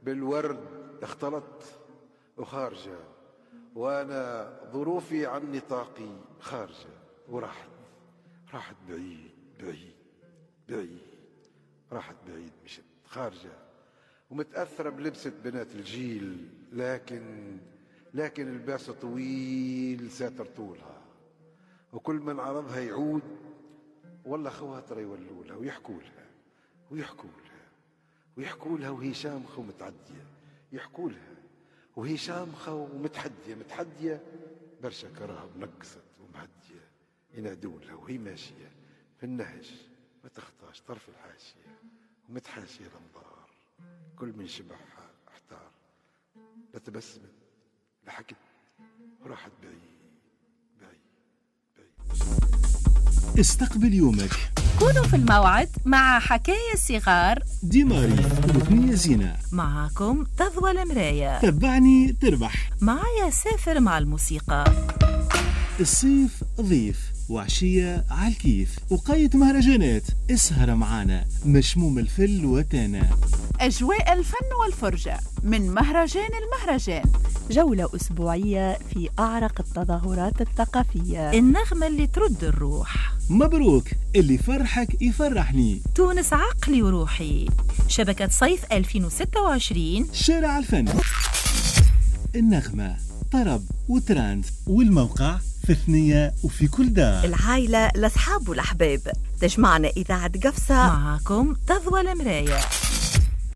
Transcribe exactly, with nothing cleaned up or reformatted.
بالورد اختلط وخارجة، وأنا ظروفي عن نطاقي خارجة، وراحت راحت بعيد بعيد بعيد، راحت بعيد مشت خارجة، ومتأثرة بلبسة بنات الجيل، لكن لكن الباس طويل ساتر طولها، وكل من عرضها يعود والله خواتر يولوا لها ويحكوا لها ويحكوا لها ويحكوا لها وهي شامخة ومتعدية، يحكوا لها وهي شامخة ومتحدية متحدية برشا كراها منقصت ومهدية، ينادوا لها وهي ماشية في النهج ما تخطاش طرف الحاشية ومتحاشية الأنظار، كل من شبعها احتار، لا تبسمت لا حكت وراحت بعيد بعيد بعيد. استقبل يومك، كونوا في الموعد مع حكاية صغار ديماري وثنية زينة. معاكم تضوى المراية، تبعني تربح، معايا سافر مع الموسيقى. الصيف ضيف وعشية عالكيف، وقاية مهرجانات، اسهر معانا مشموم الفل وتانا، أجواء الفن والفرجة من مهرجان المهرجان، جولة أسبوعية في أعرق التظاهرات الثقافية، النغمة اللي ترد الروح. مبروك اللي فرحك يفرحني، تونس عقلي وروحي، شبكة صيف ألفين وستة وعشرين، شارع الفن، النغمة، طرب وترانس، والموقع في ثنية وفي كل دار. العائلة، الأصحاب والأحباب، تجمعنا إذاعة قفصة. معاكم تضوى المراية.